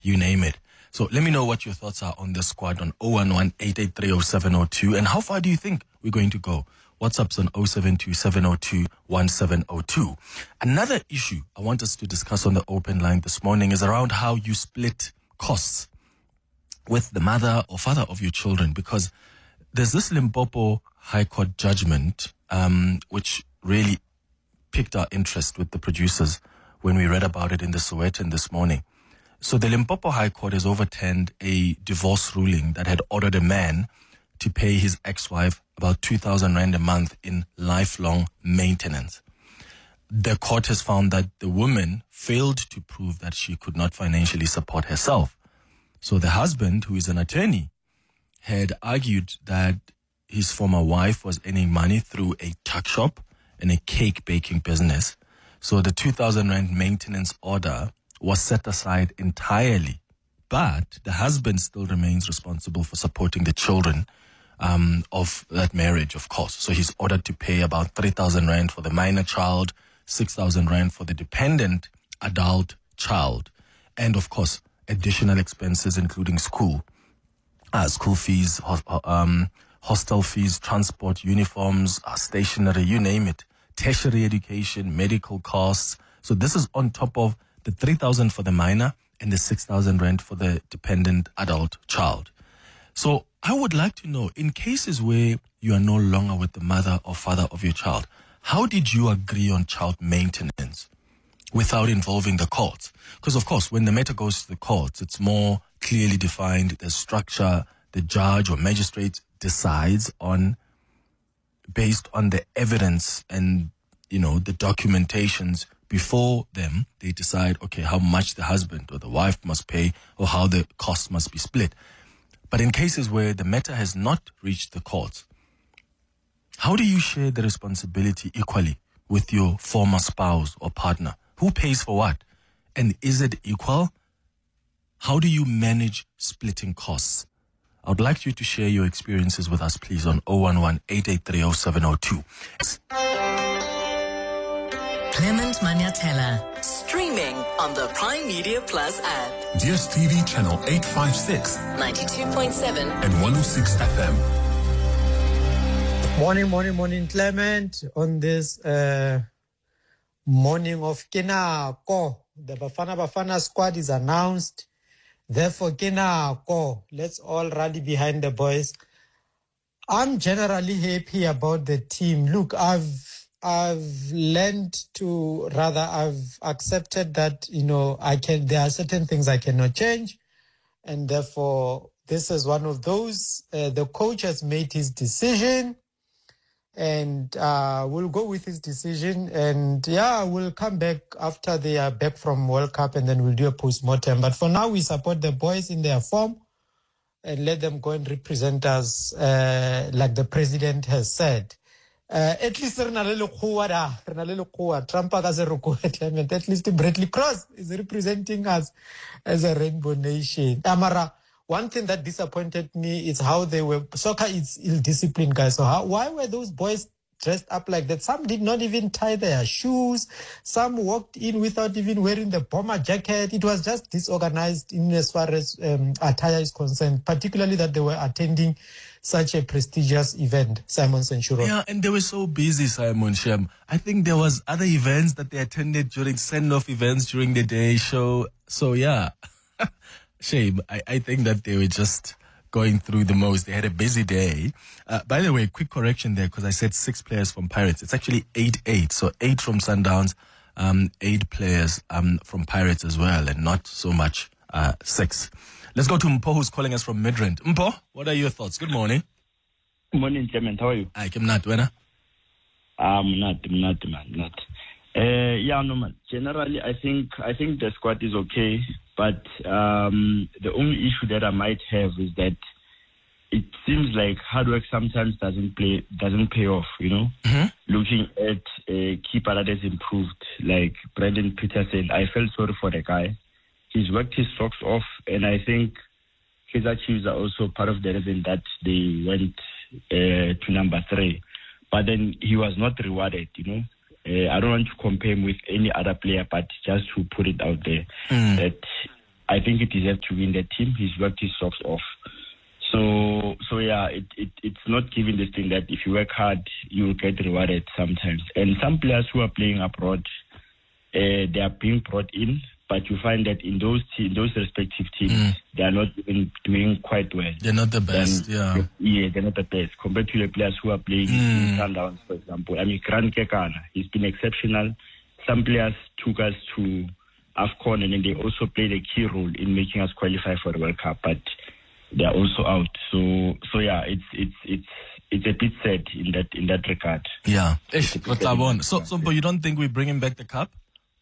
you name it. So let me know what your thoughts are on this squad on 011-883-0702. And how far do you think we're going to go? WhatsApp's on 072-702-1702. Another issue I want us to discuss on the open line this morning is around how you split costs with the mother or father of your children, because there's this Limpopo High Court judgment, which really piqued our interest with the producers when we read about it in the Sowetan this morning. So the Limpopo High Court has overturned a divorce ruling that had ordered a man to pay his ex-wife about 2,000 rand a month in lifelong maintenance. The court has found that the woman failed to prove that she could not financially support herself. So the husband, who is an attorney, had argued that his former wife was earning money through a tuck shop and a cake baking business. So the 2,000 rand maintenance order was set aside entirely, but the husband still remains responsible for supporting the children of that marriage, of course. So he's ordered to pay about 3,000 rand for the minor child, 6,000 rand for the dependent adult child, and of course, additional expenses including school fees, hostel fees, transport, uniforms, stationery, you name it, tertiary education, medical costs. So this is on top of the 3,000 for the minor and the 6,000 rand for the dependent adult child. So I would like to know, in cases where you are no longer with the mother or father of your child, how did you agree on child maintenance without involving the courts? Because of course, when the matter goes to the courts, it's more clearly defined. The structure, the judge or magistrate decides on based on the evidence and, the documentations before them. They decide, okay, how much the husband or the wife must pay or how the cost must be split. But in cases where the matter has not reached the courts, how do you share the responsibility equally with your former spouse or partner? Who pays for what? And is it equal? How do you manage splitting costs? I would like you to share your experiences with us, please, on 011-883-0702. Clement Maniatella, streaming on the Prime Media Plus app. DSTV channel 856, 92.7 and 106 FM. Morning, Clement. On this morning of Kinako, the Bafana squad is announced. Therefore, Kinako, let's all rally behind the boys. I'm generally happy about the team. Look, I've accepted that, there are certain things I cannot change. And therefore, this is one of those. The coach has made his decision and we'll go with his decision. And we'll come back after they are back from World Cup and then we'll do a post-mortem. But for now, we support the boys in their form and let them go and represent us like the president has said. At least Trump at least Bradley Cross is representing us as a rainbow nation. Amara, one thing that disappointed me is how they were. Soccer is ill-disciplined, guys. So why were those boys dressed up like that? Some did not even tie their shoes. Some walked in without even wearing the bomber jacket. It was just disorganized in as far as attire is concerned, particularly that they were attending such a prestigious event, Simon Senshuro. Yeah, and they were so busy, Simon Shem. I think there was other events that they attended during send-off events during the day show. So yeah, shame. I think that they were just going through the most. They had a busy day. By the way, quick correction there, because I said 6 players from Pirates. It's actually 8-8. So 8 from Sundowns, 8 players from Pirates as well, and not so much 6. Let's go to Mpo, who's calling us from Midrand. Mpo, what are your thoughts? Good morning. Morning, Clement. How are you? I'm not, Wena. I'm not. Man. Generally, I think the squad is okay, but the only issue that I might have is that it seems like hard work sometimes doesn't pay off. Mm-hmm. Looking at a keeper that has improved, like Brendan Peterson, I felt sorry for the guy. He's worked his socks off, and I think his achievements are also part of the reason that they went to number 3. But then he was not rewarded, I don't want to compare him with any other player, but just to put it out there that I think he deserves to win the team. He's worked his socks off. So yeah, it's not given this thing that if you work hard, you will get rewarded sometimes. And some players who are playing abroad, they are being brought in, but you find that in those respective teams, they are not even doing quite well. They're not the best, Yeah, they're not the best compared to the players who are playing in Sundowns, for example. I mean, Grant Kekana, he's been exceptional. Some players took us to AFCON, and then they also played a key role in making us qualify for the World Cup, but they are also out. So yeah, it's a bit sad in that regard. Yeah. So, but you don't think we're bringing back the cup?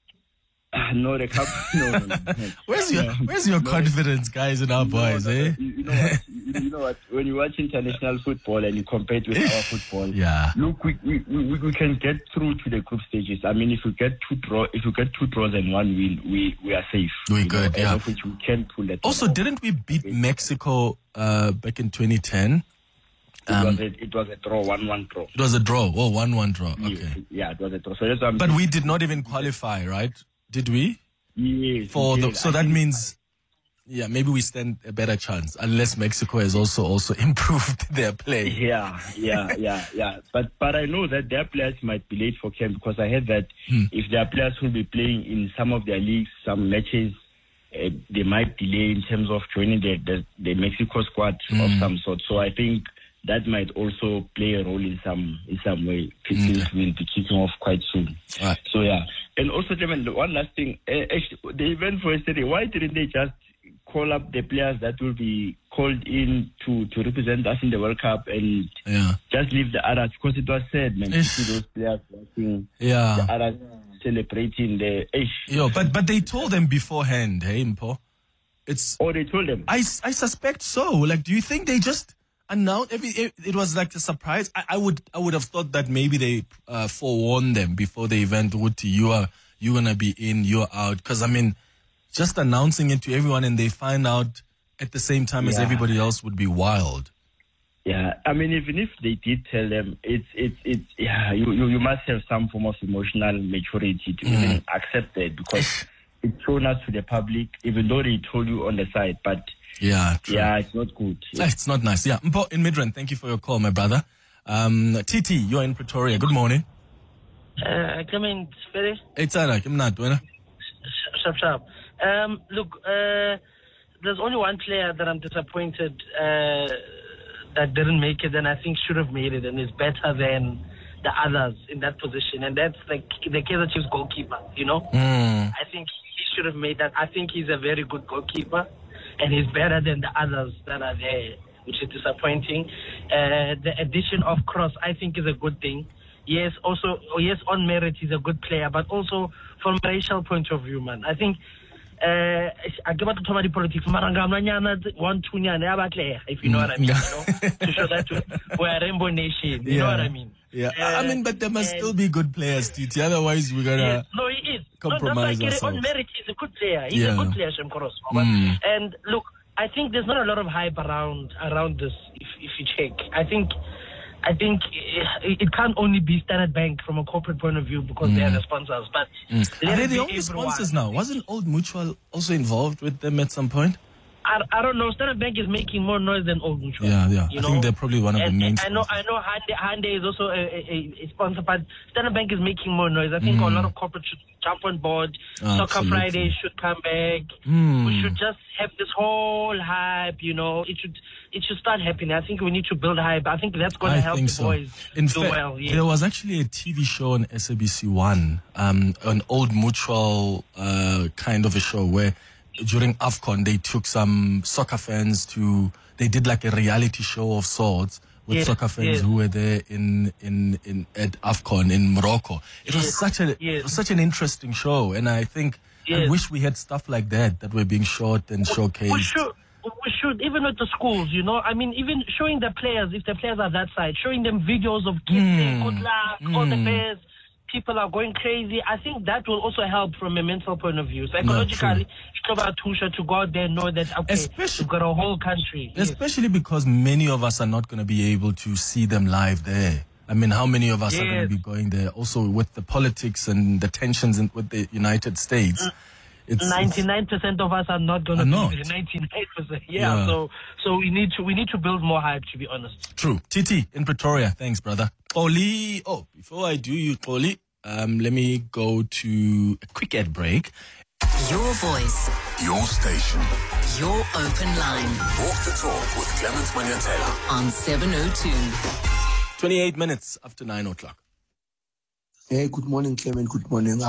No, the cup. No. Where's your confidence, guys, in our boys? Eh? You know what? When you watch international football and you compare it with our football, look, we can get through to the group stages. I mean, if you get two draws and one win, we are safe. We're good. Yeah. Of which we can pull that. Also, didn't we beat Mexico back in 2010? It was a draw, 1-1 draw. It was a draw. Oh, 1-1 draw. Okay. Yeah, it was a draw. So that's but we did not even qualify, right? Did we? Yes. So that means, maybe we stand a better chance, unless Mexico has also improved their play. Yeah. But I know that their players might be late for camp, because I heard that if their players will be playing in some of their leagues, some matches, they might delay in terms of joining the Mexico squad of some sort. So I think that might also play a role in some way. Since we'll be kicking off quite soon. Right. So yeah. And also, Clement, one last thing. Actually, the event for yesterday, why didn't they just call up the players that will be called in to represent us in the World Cup and just leave the others? Because it was sad, man, to see those players watching the others celebrating the but they told them beforehand, hey, Mpo? They told them? I suspect so. Like, do you think they just announced it was like a surprise? I would have thought that maybe they forewarned them before the event. You're gonna be in, you're out. Because I mean, just announcing it to everyone and they find out at the same time as everybody else would be wild. Yeah, I mean, even if they did tell them, you must have some form of emotional maturity to even accept it, because it's shown us to the public, even though they told you on the side, but it's not good. It's not nice. Yeah, Mpo in Midrand, thank you for your call, my brother. TT, you're in Pretoria. Good morning. Clement, Ferry. It's alright. I'm not doing it. Sharp. Look, there's only one player that I'm disappointed that didn't make it, and I think should have made it, and is better than the others in that position, and that's the Kaizer Chiefs goalkeeper. I think he should have made that. I think he's a very good goalkeeper, and he's better than the others that are there, which is disappointing. The addition of Cross, I think, is a good thing. Yes, on merit, he's a good player, but also from a racial point of view, man, I think I give out to somebody politics, if you know what I mean, to show that we're a rainbow nation, you know what I mean. Yeah, I mean, but there must still be good players, TT. Otherwise, we're gonna he is compromise ourselves. On merit, he's a good player. He's a good player, Shem Koros. And look, I think there's not a lot of hype around this. If you check, I think it can't only be Standard Bank from a corporate point of view, because they are the sponsors. But are they the only sponsors now? Wasn't Old Mutual also involved with them at some point? I don't know. Standard Bank is making more noise than Old Mutual. Yeah. I think they're probably one of the main sponsors. I know Hyundai is also a sponsor, but Standard Bank is making more noise. I think a lot of corporates should jump on board. Soccer Friday should come back. We should just have this whole hype, it should start happening. I think we need to build hype. I think that's going to help the boys do well. Yeah. There was actually a TV show on SABC1, an Old Mutual kind of a show where during AFCON they took some soccer fans they did like a reality show of sorts with soccer fans who were there at AFCON in Morocco. It was such an interesting show, and I think I wish we had stuff like that were being shot and showcased. We should, even with the schools, I mean, even showing the players, if the players are that side, showing them videos of kids saying good luck, all the best, people are going crazy. I think that will also help from a mental point of view. Psychologically, to go out there and know that, we've got a whole country. Especially because many of us are not going to be able to see them live there. I mean, how many of us are going to be going there? Also, with the politics and the tensions with the United States, it's 99% of us are not going to not. be there. 99%. Yeah. So we need to build more hype, to be honest. True. TT in Pretoria. Thanks, brother. Oli. Oh, before I do you, Oli, let me go to a quick ad break. Your voice, Your station. your open line Walk the talk with Clement Manyatela. on 702. 28 minutes after 9 o'clock. Hey, good morning, Clement. Good morning.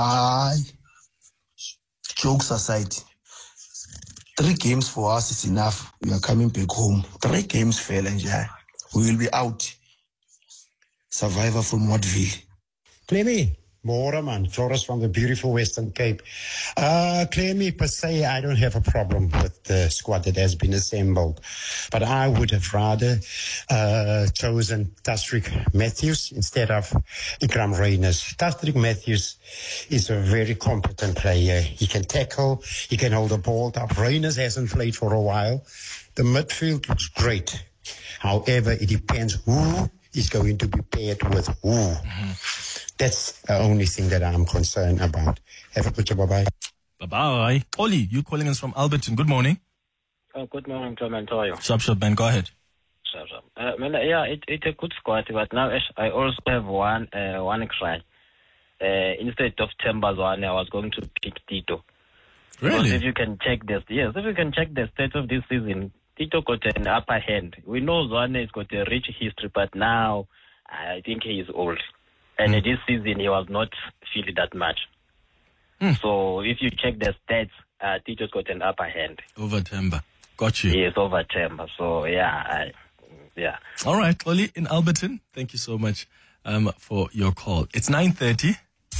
Jokes aside, 3 games for us is enough. We are coming back home. 3 games fell and we will be out. Survivor from Wattville. Clemmy, Môre man, Floris from the beautiful Western Cape. Clemmy, per se, I don't have a problem with the squad that has been assembled, but I would have rather chosen Tasric Matthews instead of Ikram Reyners. Tasric Matthews is a very competent player. He can tackle, he can hold the ball up. Reyners hasn't played for a while. The midfield looks great. However, it depends who is going to be paired with who. Mm-hmm. That's the only thing that I'm concerned about. Have a good day. Bye-bye. Bye-bye. Oli, you calling us from Alberton. Good morning. Oh, good morning, Clement. How are you? Sharp, man. Go ahead. Sharp. It's a good squad, but now I also have one cry. Instead of Temba's one, I was going to pick Tito. Really? Because if you can check the stats of this season, Tito got an upper hand. We know Zwane has got a rich history, but now I think he is old. And this season, he was not feeling that much. So if you check the stats, Tito's got an upper hand. Over Temba. Got you. Yes, over Temba. So, yeah. All right, Oli in Alberton, thank you so much for your call. It's 9:30.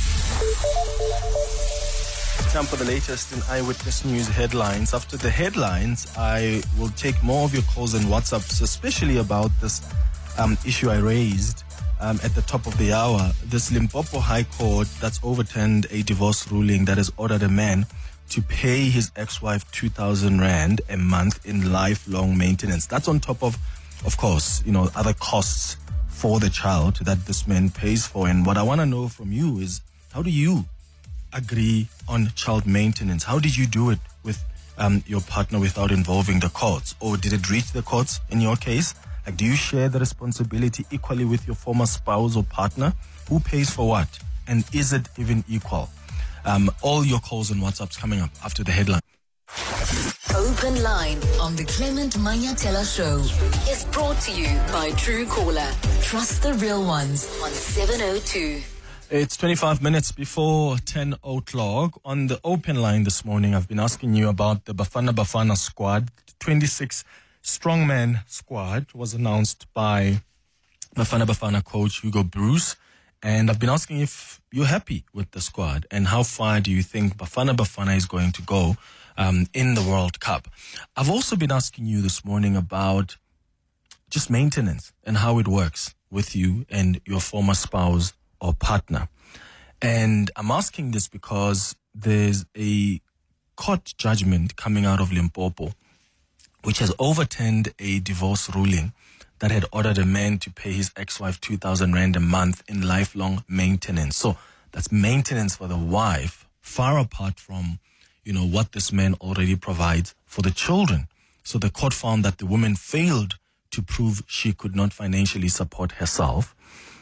Time for the latest in Eyewitness News headlines. After the headlines, I will take more of your calls and WhatsApps, especially about this issue I raised at the top of the hour. This Limpopo High Court that's overturned a divorce ruling that has ordered a man to pay his ex-wife 2,000 Rand a month in lifelong maintenance. That's on top of course, other costs for the child that this man pays for. And what I want to know from you is, how do you agree on child maintenance? How did you do it with your partner without involving the courts? Or did it reach the courts in your case? Like, do you share the responsibility equally with your former spouse or partner? Who pays for what? And is it even equal? All your calls and WhatsApps coming up after the headline. Open Line on the Clement Manyatela Show is brought to you by Truecaller. Trust the real ones on 702. It's 25 minutes before 10 o'clock. On the Open Line this morning, I've been asking you about the Bafana Bafana squad. 26 strongman squad was announced by Bafana Bafana coach Hugo Bruce. And I've been asking if you're happy with the squad and how far do you think Bafana Bafana is going to go in the World Cup. I've also been asking you this morning about just maintenance and how it works with you and your former spouse or partner. And I'm asking this because there's a court judgment coming out of Limpopo which has overturned a divorce ruling that had ordered a man to pay his ex-wife 2,000 Rand a month in lifelong maintenance. So that's maintenance for the wife, far apart from, what this man already provides for the children. So the court found that the woman failed to prove she could not financially support herself.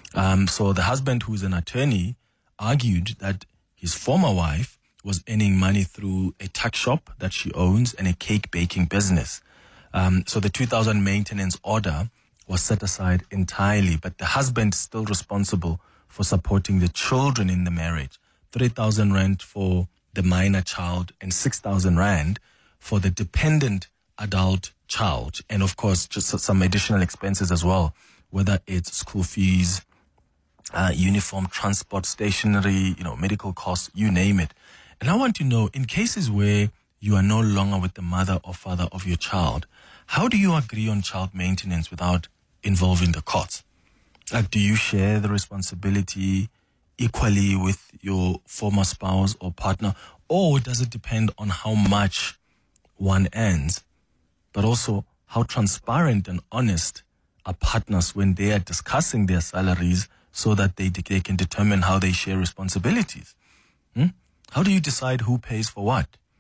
So the husband, who's an attorney, argued that his former wife was earning money through a tuck shop that she owns and a cake baking business. So the 2,000 maintenance order was set aside entirely, but the husband is still responsible for supporting the children in the marriage. 3,000 Rand for the minor child and 6,000 Rand for the dependent adult child. And of course, just some additional expenses as well, whether it's school fees, uniform, transport, stationery, medical costs, you name it. And I want to know, in cases where you are no longer with the mother or father of your child, how do you agree on child maintenance without involving the courts? Like, do you share the responsibility equally with your former spouse or partner? Or does it depend on how much one earns, but also how transparent and honest are partners when they are discussing their salaries so that they can determine how they share responsibilities? How do you decide who pays for what?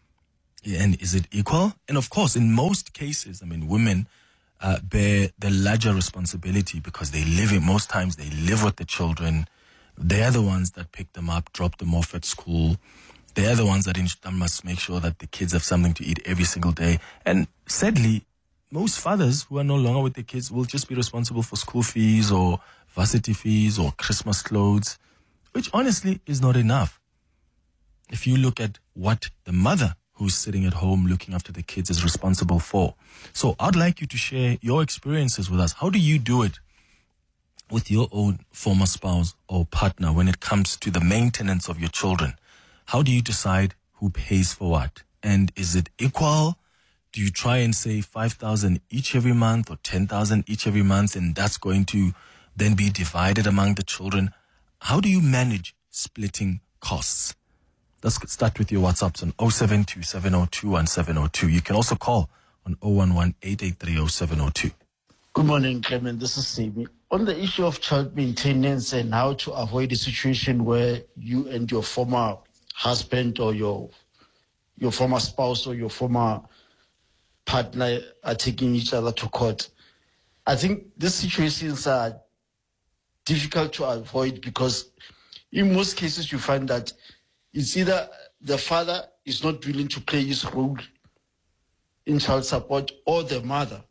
And is it equal? And of course, in most cases, I mean, women bear the larger responsibility because most times they live with the children. They're the ones that pick them up, drop them off at school. They're the ones that must make sure that the kids have something to eat every single day. And sadly, most fathers who are no longer with their kids will just be responsible for school fees or varsity fees or Christmas clothes, which honestly is not enough. If you look at what the mother who's sitting at home looking after the kids is responsible for. So I'd like you to share your experiences with us. How do you do it with your own former spouse or partner when it comes to the maintenance of your children? How do you decide who pays for what? And is it equal? Do you try and say 5,000 each every month or 10,000 each every month, and that's going to then be divided among the children? How do you manage splitting costs? Let's start with your WhatsApps on 072-702-1702. You can also call on 011-883-0702. Good morning, Clement. This is Simi. On the issue of child maintenance and how to avoid a situation where you and your former husband or your former spouse or your former partner are taking each other to court, I think these situations are difficult to avoid because in most cases you find that it's either the father is not willing to play his role in child support or the mother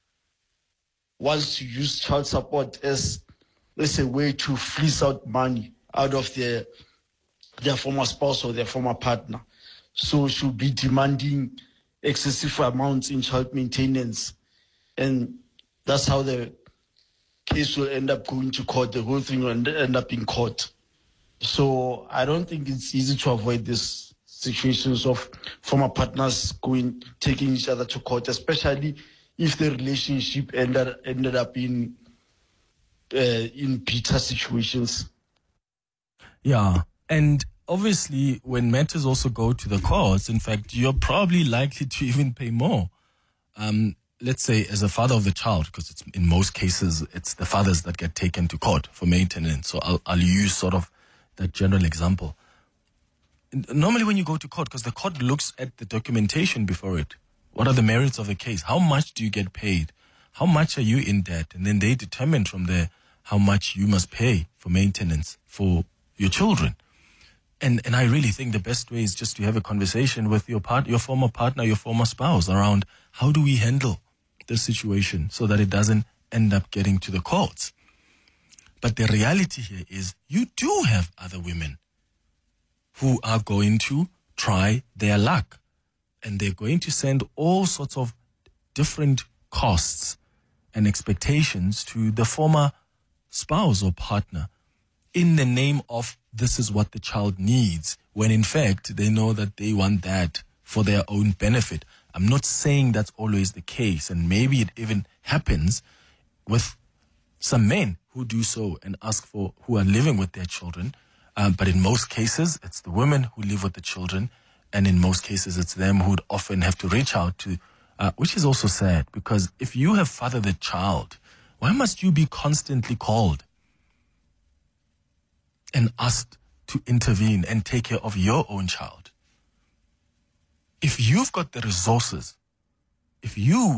wants to use child support as a way to fleece out money out of their former spouse or their former partner. So she'll be demanding excessive amounts in child maintenance. And that's how the case will end up going to court. The whole thing will end up in court. So I don't think it's easy to avoid these situations of former partners taking each other to court, especially if the relationship ended up in bitter situations. Yeah, and obviously when matters also go to the courts, in fact, you're probably likely to even pay more. Let's say as a father of the child, because in most cases it's the fathers that get taken to court for maintenance. So I'll use sort of that general example. Normally when you go to court, because the court looks at the documentation before it, what are the merits of the case? How much do you get paid? How much are you in debt? And then they determine from there how much you must pay for maintenance for your children. And I really think the best way is just to have a conversation with your former partner, your former spouse around how do we handle this situation so that it doesn't end up getting to the courts. But the reality here is you do have other women who are going to try their luck. And they're going to send all sorts of different costs and expectations to the former spouse or partner in the name of this is what the child needs, when in fact they know that they want that for their own benefit. I'm not saying that's always the case, and maybe it even happens with some men who do so and who are living with their children. But in most cases, it's the women who live with the children. And in most cases, it's them who'd often have to reach out to, which is also sad, because if you have fathered the child, why must you be constantly called and asked to intervene and take care of your own child? If you've got the resources, and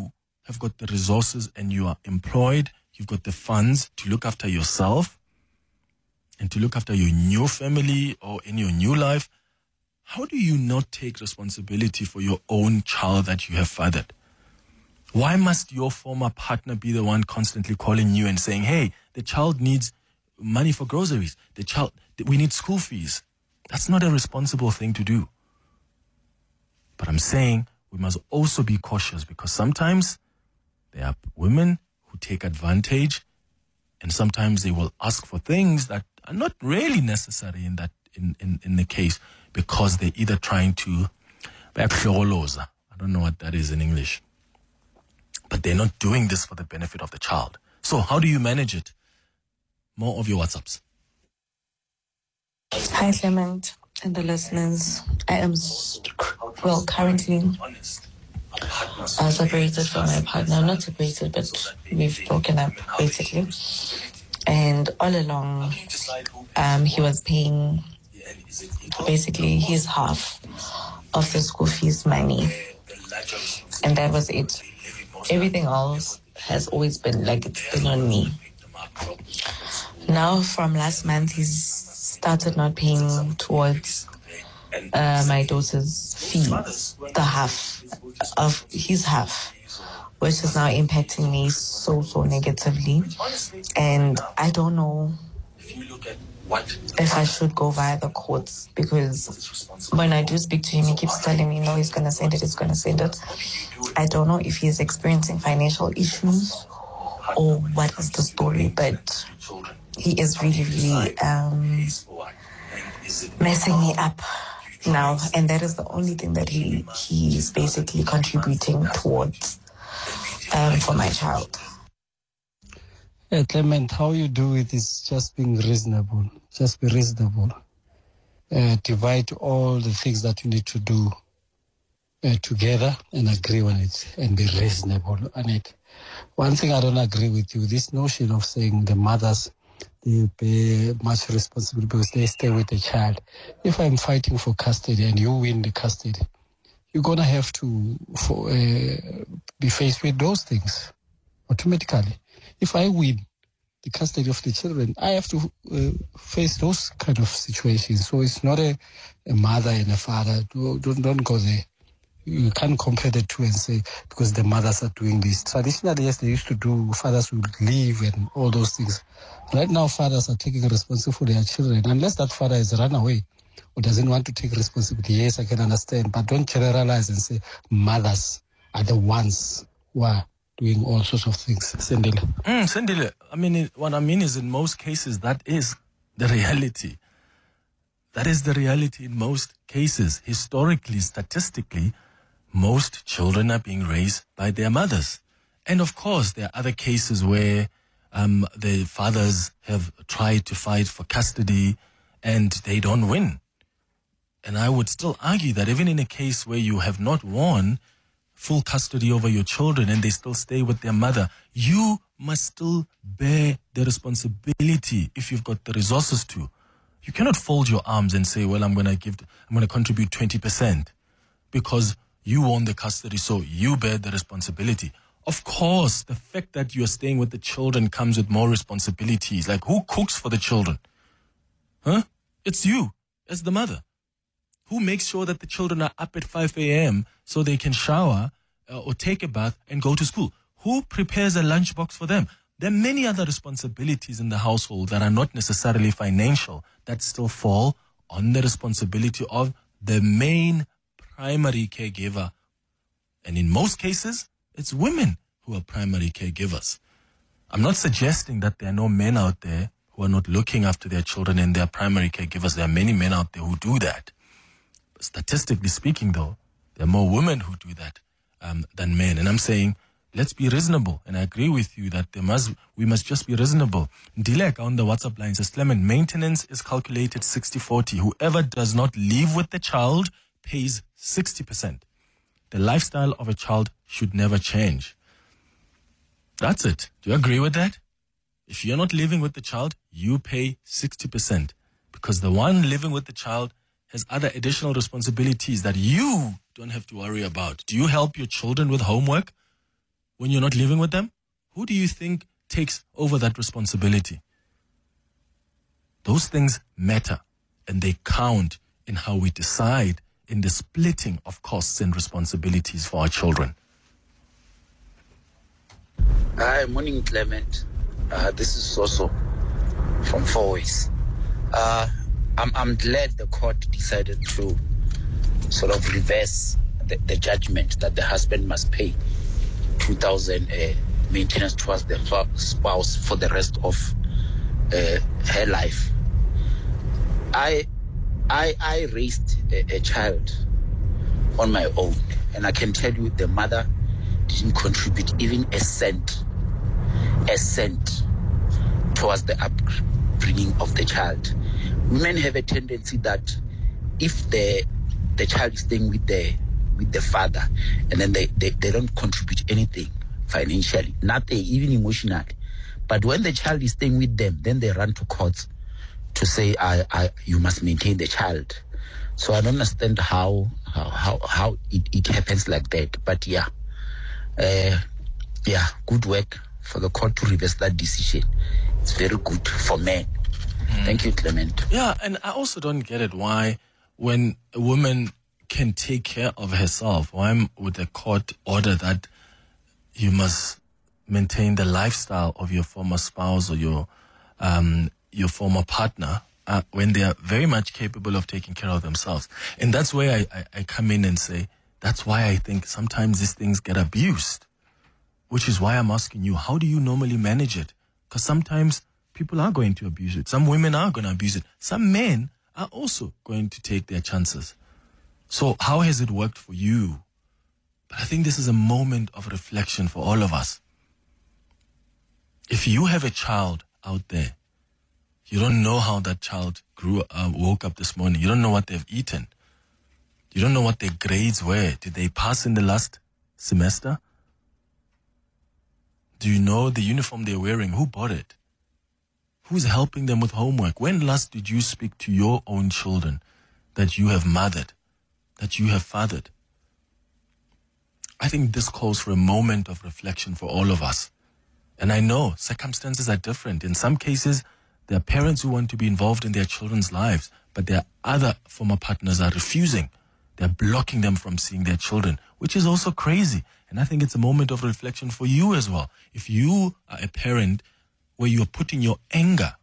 you are employed, you've got the funds to look after yourself and to look after your new family or in your new life, how do you not take responsibility for your own child that you have fathered? Why must your former partner be the one constantly calling you and saying, hey, the child needs money for groceries. We need school fees. That's not a responsible thing to do. But I'm saying we must also be cautious, because sometimes there are women who take advantage, and sometimes they will ask for things that are not really necessary in the case, because they're either trying to, I don't know what that is in English, but they're not doing this for the benefit of the child. So how do you manage it? More of your WhatsApps. Hi, Clement and the listeners. I am, currently separated from my partner. I'm not separated, but we've broken up, basically. And all along, he was paying basically his half of the school fees money. And that was it. Everything else has always been like it's been on me. Now from last month, he's started not paying towards my daughter's fee, the half of his half, which is now impacting me so negatively. And I don't know if I should go via the courts, because when I do speak to him, he keeps telling me, no, he's going to send it. I don't know if he's experiencing financial issues or what is the story, but he is really messing me up now, and that is the only thing that he's basically contributing towards for my child. Clement, how you do it is just being reasonable. Just be reasonable. Divide all the things that you need to do together and agree on it and be reasonable on it. One thing I don't agree with you, this notion of saying the mothers, they bear much responsibility because they stay with the child. If I'm fighting for custody and you win the custody, you're going to have to be faced with those things automatically. If I win the custody of the children, I have to face those kind of situations. So it's not a mother and a father. Don't go there. You can't compare the two and say, because the mothers are doing this. Traditionally, yes, they used to do, fathers would leave and all those things. Right now, fathers are taking responsibility for their children. Unless that father has run away or doesn't want to take responsibility, yes, I can understand. But don't generalize and say mothers are the ones who are doing all sorts of things. Sendile. Sendile, I mean, what I mean is in most cases, that is the reality. That is the reality in most cases. Historically, statistically, most children are being raised by their mothers. And of course, there are other cases where the fathers have tried to fight for custody and they don't win. And I would still argue that even in a case where you have not won full custody over your children and they still stay with their mother, you must still bear the responsibility if you've got the resources to. You cannot fold your arms and say, well, I'm going to contribute 20% because you own the custody, so you bear the responsibility. Of course, the fact that you're staying with the children comes with more responsibilities. Like, who cooks for the children? Huh? It's you, as the mother. Who makes sure that the children are up at 5 a.m. so they can shower or take a bath and go to school? Who prepares a lunchbox for them? There are many other responsibilities in the household that are not necessarily financial that still fall on the responsibility of the main primary caregiver. And in most cases, it's women who are primary caregivers. I'm not suggesting that there are no men out there who are not looking after their children and they are primary caregivers. There are many men out there who do that. But statistically speaking, though, there are more women who do that than men. And I'm saying, let's be reasonable. And I agree with you that we must just be reasonable. Dilek on the WhatsApp line says, Clement, maintenance is calculated 60-40. Whoever does not live with the child pays 60%. The lifestyle of a child should never change. That's it. Do you agree with that? If you're not living with the child, you pay 60%. Because the one living with the child has other additional responsibilities that you don't have to worry about. Do you help your children with homework when you're not living with them? Who do you think takes over that responsibility? Those things matter and they count in how we decide in the splitting of costs and responsibilities for our children. Hi, morning, Clement. This is Soso from Fourways. I'm glad the court decided to sort of reverse the judgment that the husband must pay 2,000 maintenance towards the spouse for the rest of her life. I raised a child on my own, and I can tell you the mother didn't contribute even a cent towards the upbringing of the child. Women have a tendency that if the child is staying with the father, and then they don't contribute anything financially, nothing, even emotionally. But when the child is staying with them, then they run to courts to say, you must maintain the child. So I don't understand how it happens like that. But yeah, good work for the court to reverse that decision. It's very good for men. Thank you, Clement. Yeah, and I also don't get it why when a woman can take care of herself, why would the court order that you must maintain the lifestyle of your former spouse or your former partner when they are very much capable of taking care of themselves? And that's where I come in and say, that's why I think sometimes these things get abused, which is why I'm asking you, how do you normally manage it? Because sometimes people are going to abuse it. Some women are going to abuse it. Some men are also going to take their chances. So how has it worked for you? But I think this is a moment of reflection for all of us. If you have a child out there, you don't know how that child woke up this morning. You don't know what they've eaten. You don't know what their grades were. Did they pass in the last semester? Do you know the uniform they're wearing? Who bought it? Who's helping them with homework? When last did you speak to your own children that you have mothered, that you have fathered? I think this calls for a moment of reflection for all of us. And I know circumstances are different. In some cases, there are parents who want to be involved in their children's lives, but their other former partners are refusing. They're blocking them from seeing their children, which is also crazy. And I think it's a moment of reflection for you as well. If you are a parent where you're putting your anger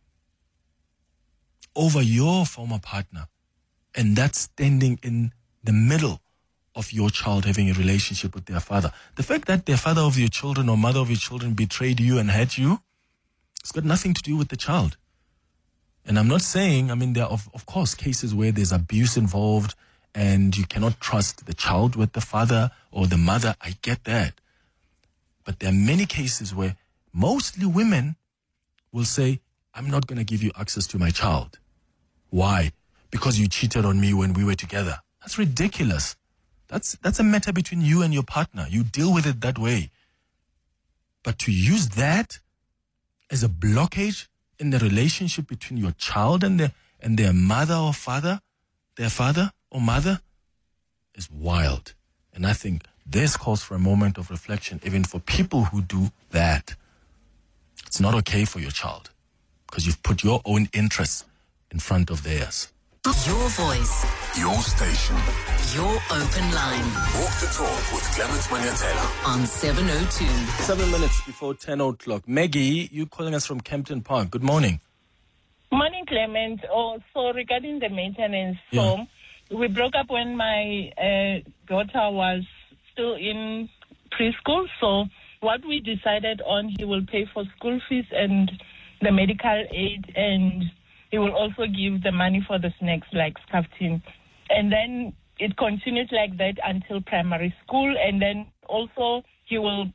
over your former partner, and that's standing in the middle of your child having a relationship with their father. The fact that the father of your children or mother of your children betrayed you and hurt you, it's got nothing to do with the child. And I'm not saying, there are, of course, cases where there's abuse involved and you cannot trust the child with the father or the mother. I get that. But there are many cases where mostly women will say, I'm not going to give you access to my child. Why? Because you cheated on me when we were together. That's ridiculous. That's a matter between you and your partner. You deal with it that way. But to use that as a blockage in the relationship between your child and their mother or father, their father or mother, is wild. And I think this calls for a moment of reflection, even for people who do that. It's not okay for your child because you've put your own interests in front of theirs. Your voice. Your station. Your open line. Walk the talk with Clement Manyatela. On 702. 7 minutes before 10 o'clock. Maggie, you calling us from Kempton Park. Good morning. Morning, Clement. So regarding the maintenance, so we broke up when my daughter was still in preschool. So what we decided on, he will pay for school fees and the medical aid, and he will also give the money for the snacks like Skaftin. And then it continues like that until primary school. And then also he will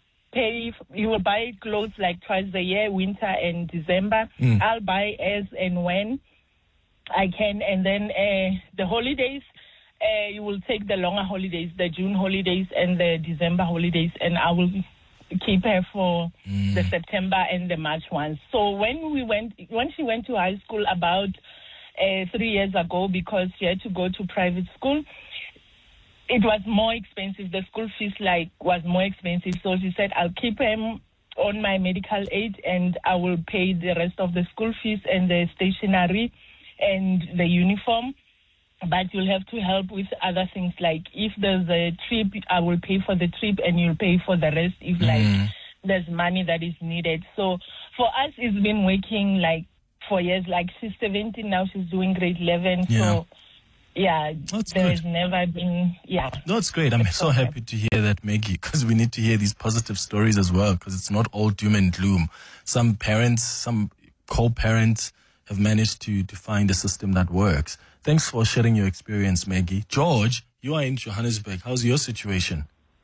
buy clothes like twice a year, winter and December. I'll buy as and when I can. And then the holidays, you will take the longer holidays, the June holidays and the December holidays, and I will keep her for the September and the March ones. So when she went to high school about 3 years ago, because she had to go to private school, it was more expensive. The school fees was more expensive. So she said, I'll keep him on my medical aid and I will pay the rest of the school fees and the stationery and the uniform. But you'll have to help with other things, like if there's a trip, I will pay for the trip and you'll pay for the rest if there's money that is needed. So for us, it's been working for years. She's 17 now, she's doing grade 11. So there's never been, No, it's great. I'm so happy to hear that, Maggie, because we need to hear these positive stories as well, because it's not all doom and gloom. Some parents, some co-parents have managed to find a system that works. Thanks for sharing your experience, Maggie. George, you are in Johannesburg. How's your situation?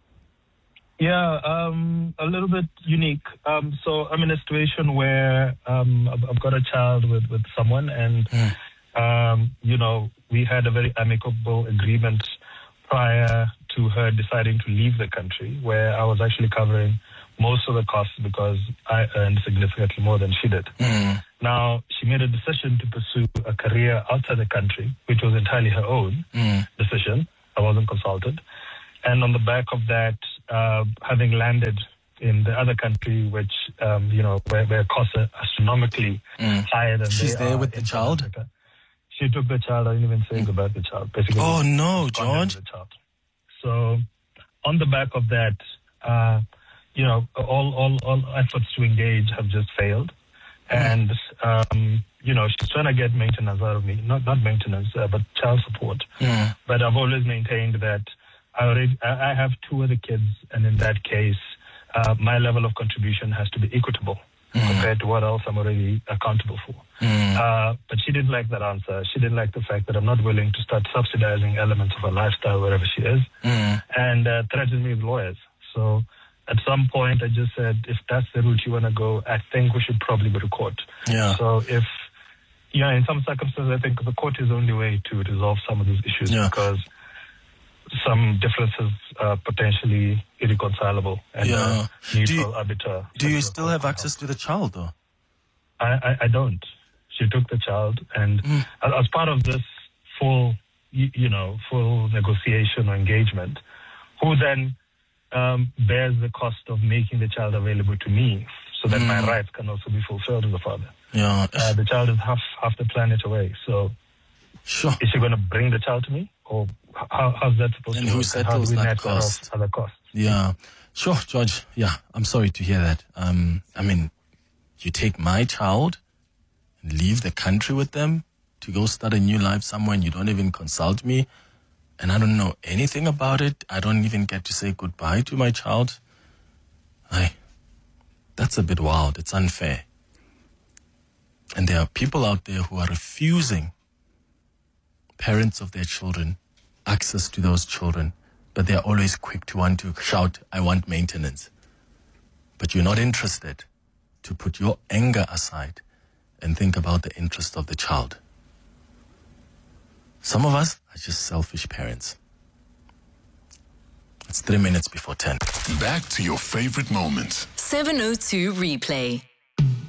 Yeah, a little bit unique. So I'm in a situation where I've got a child with someone, and we had a very amicable agreement prior to her deciding to leave the country, where I was actually covering most of the costs because I earned significantly more than she did. Now, she made a decision to pursue a career outside the country, which was entirely her own decision. I wasn't consulted. And on the back of that, having landed in the other country, which, where costs are astronomically higher than She's there with the child? Africa. She took the child. I didn't even say goodbye to the child. Basically, oh, no, George. So on the back of that, all efforts to engage have just failed. And, she's trying to get maintenance out of me. Not maintenance, but child support. But I've always maintained that I have 2 other kids, and in that case, my level of contribution has to be equitable compared to what else I'm already accountable for. But she didn't like that answer. She didn't like the fact that I'm not willing to start subsidizing elements of her lifestyle wherever she is, and threatened me with lawyers. So at some point, I just said, if that's the route you want to go, I think we should probably go to court. Yeah. So if, in some circumstances, I think the court is the only way to resolve some of these issues because some differences are potentially irreconcilable and need for arbiter. Do you still have access to the child, though? I don't. She took the child, and as part of this full negotiation or engagement, who then bears the cost of making the child available to me so that my rights can also be fulfilled as a father? Yeah. The child is half the planet away, so is she going to bring the child to me? Or how's that supposed to work? Who settles that cost? Other costs? Yeah. Sure, George. Yeah, I'm sorry to hear that. You take my child and leave the country with them to go start a new life somewhere and you don't even consult me and I don't know anything about it. I don't even get to say goodbye to my child. That's a bit wild. It's unfair. And there are people out there who are refusing parents of their children access to those children, but they're always quick to want to shout, I want maintenance. But you're not interested to put your anger aside and think about the interest of the child. Some of us are just selfish parents. It's 3 minutes before 10. Back to your favorite moments. 702 replay.